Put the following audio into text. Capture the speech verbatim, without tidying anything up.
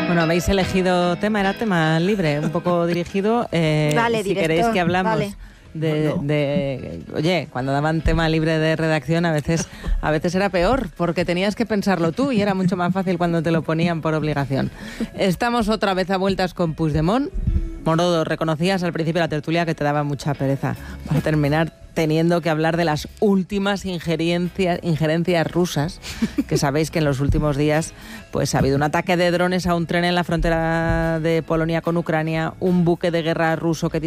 Bueno, habéis elegido tema, era tema libre, un poco dirigido. Eh, Vale, si director, queréis que hablamos vale. de, de... Oye, cuando daban tema libre de redacción a veces, a veces era peor, porque tenías que pensarlo tú y era mucho más fácil cuando te lo ponían por obligación. Estamos otra vez a vueltas con Puigdemont. Morodo, reconocías al principio de la tertulia que te daba mucha pereza para terminar teniendo que hablar de las últimas injerencias, injerencias rusas, que sabéis que en los últimos días pues ha habido un ataque de drones a un tren en la frontera de Polonia con Ucrania, un buque de guerra ruso que